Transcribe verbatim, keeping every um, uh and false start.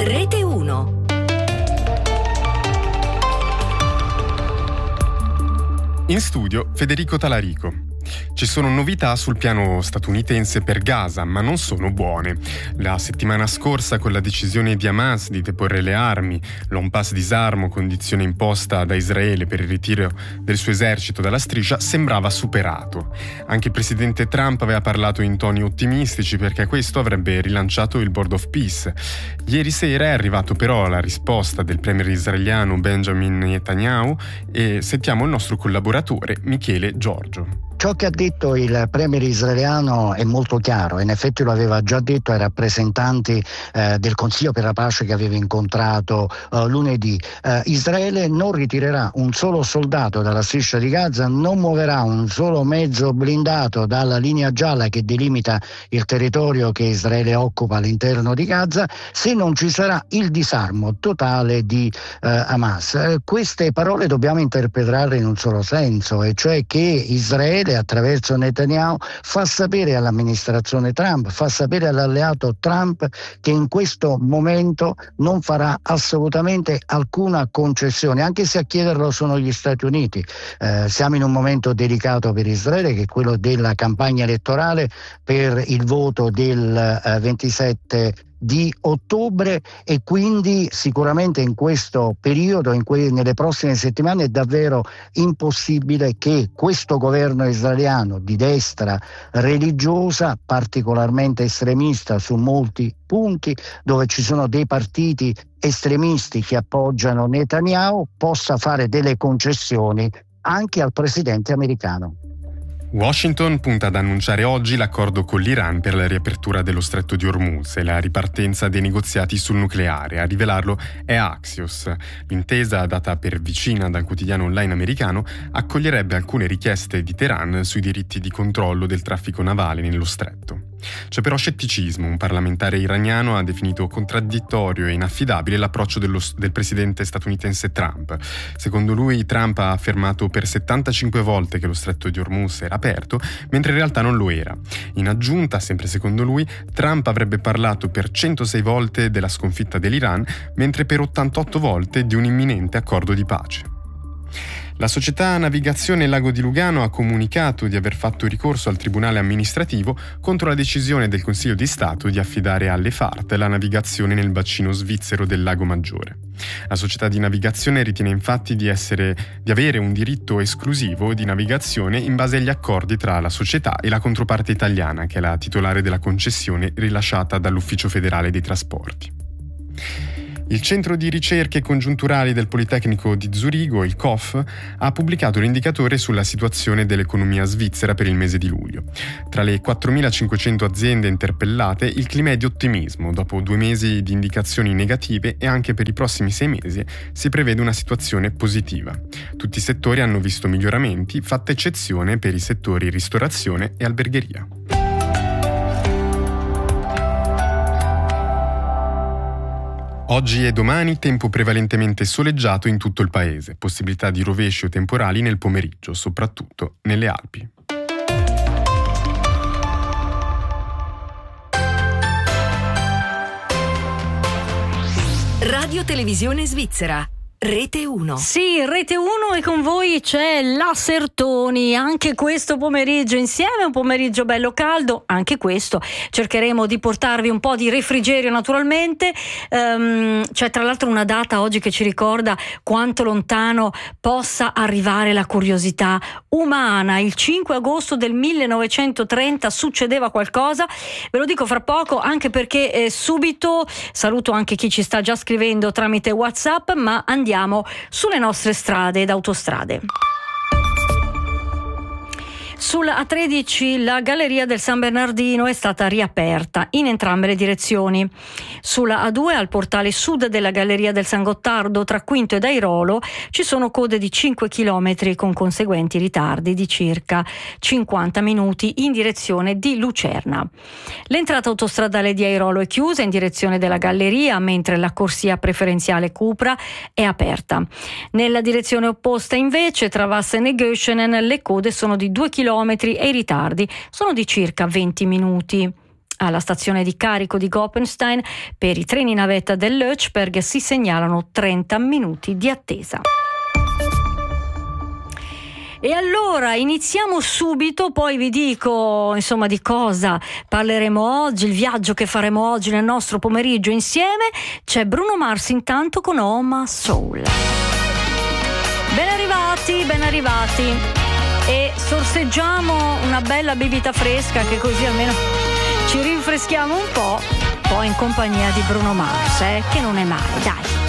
Rete uno. In studio Federico Talarico. Ci sono novità sul piano statunitense per Gaza, ma non sono buone. La settimana scorsa, con la decisione di Hamas di deporre le armi, l'on pass disarmo, condizione imposta da Israele per il ritiro del suo esercito dalla striscia, sembrava superato. Anche il presidente Trump aveva parlato in toni ottimistici perché questo avrebbe rilanciato il Board of Peace. Ieri sera è arrivato però la risposta del premier israeliano Benjamin Netanyahu e sentiamo il nostro collaboratore Michele Giorgio. Ciò che ha detto il premier israeliano è molto chiaro, in effetti lo aveva già detto ai rappresentanti eh, del Consiglio per la pace che aveva incontrato eh, lunedì. Eh, Israele non ritirerà un solo soldato dalla striscia di Gaza, non muoverà un solo mezzo blindato dalla linea gialla che delimita il territorio che Israele occupa all'interno di Gaza, se non ci sarà il disarmo totale di eh, Hamas. Eh, queste parole dobbiamo interpretarle in un solo senso, e cioè che Israele attraverso Netanyahu fa sapere all'amministrazione Trump, fa sapere all'alleato Trump che in questo momento non farà assolutamente alcuna concessione, anche se a chiederlo sono gli Stati Uniti. Eh, siamo in un momento delicato per Israele, che è quello della campagna elettorale per il voto del eh, ventisette di ottobre, e quindi sicuramente in questo periodo, in que- nelle prossime settimane, è davvero impossibile che questo governo israeliano di destra religiosa, particolarmente estremista su molti punti, dove ci sono dei partiti estremisti che appoggiano Netanyahu, possa fare delle concessioni anche al presidente americano. Washington punta ad annunciare oggi l'accordo con l'Iran per la riapertura dello stretto di Hormuz e la ripartenza dei negoziati sul nucleare. A rivelarlo è Axios. L'intesa, data per vicina dal quotidiano online americano, accoglierebbe alcune richieste di Teheran sui diritti di controllo del traffico navale nello stretto. C'è però scetticismo. Un parlamentare iraniano ha definito contraddittorio e inaffidabile l'approccio dello, del presidente statunitense Trump. Secondo lui, Trump ha affermato per settantacinque volte che lo stretto di Hormuz era aperto, mentre in realtà non lo era. In aggiunta, sempre secondo lui, Trump avrebbe parlato per centosei volte della sconfitta dell'Iran, mentre per ottantotto volte di un imminente accordo di pace. La società Navigazione Lago di Lugano ha comunicato di aver fatto ricorso al Tribunale amministrativo contro la decisione del Consiglio di Stato di affidare alle F A R T la navigazione nel bacino svizzero del Lago Maggiore. La società di navigazione ritiene infatti di essere di avere un diritto esclusivo di navigazione in base agli accordi tra la società e la controparte italiana, che è la titolare della concessione rilasciata dall'Ufficio Federale dei Trasporti. Il Centro di Ricerche Congiunturali del Politecnico di Zurigo, il C O F, ha pubblicato l'indicatore sulla situazione dell'economia svizzera per il mese di luglio. Tra le quattromilacinquecento aziende interpellate, il clima è di ottimismo. Dopo due mesi di indicazioni negative, e anche per i prossimi sei mesi si prevede una situazione positiva. Tutti i settori hanno visto miglioramenti, fatta eccezione per i settori ristorazione e albergheria. Oggi e domani tempo prevalentemente soleggiato in tutto il paese, possibilità di rovesci o temporali nel pomeriggio, soprattutto nelle Alpi. Radio Televisione Svizzera. Rete uno. Sì, Rete uno, e con voi c'è la Sertoni anche questo pomeriggio insieme, un pomeriggio bello caldo, anche questo cercheremo di portarvi un po' di refrigerio naturalmente. Um, c'è tra l'altro una data oggi che ci ricorda quanto lontano possa arrivare la curiosità umana. Il cinque agosto del millenovecentotrenta succedeva qualcosa, ve lo dico fra poco, anche perché eh, subito saluto anche chi ci sta già scrivendo tramite WhatsApp, ma andiamo sulle nostre strade ed autostrade. Sulla A tredici la galleria del San Bernardino è stata riaperta in entrambe le direzioni. Sulla A due al portale sud della galleria del San Gottardo tra Quinto ed Airolo ci sono code di cinque chilometri con conseguenti ritardi di circa cinquanta minuti in direzione di Lucerna. L'entrata autostradale di Airolo è chiusa in direzione della galleria, mentre la corsia preferenziale Cupra è aperta. Nella direzione opposta invece tra Vassen e Göschenen le code sono di due chilometri e i ritardi sono di circa venti minuti. Alla stazione di carico di Goppenstein per i treni navetta dell'Ötsberg si segnalano trenta minuti di attesa. E allora iniziamo subito, poi vi dico insomma di cosa parleremo oggi, il viaggio che faremo oggi nel nostro pomeriggio insieme. C'è Bruno Mars intanto con Oh My Soul. Ben arrivati, ben arrivati. E sorseggiamo una bella bibita fresca, che così almeno ci rinfreschiamo un po', poi in compagnia di Bruno Mars, eh, che non è male, dai.